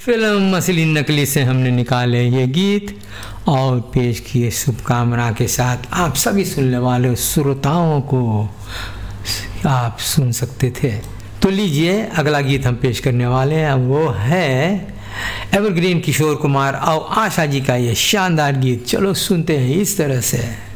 Film असली नकली से हमने निकाले ये गीत और पेश किए शुभकामना के साथ आप सभी सुनने वाले श्रोताओं को आप सुन सकते थे। तो लीजिए अगला गीत हम पेश करने वाले हैं, वो है एवरग्रीन किशोर कुमार और आशा जी का ये शानदार गीत। चलो सुनते हैं इस तरह से।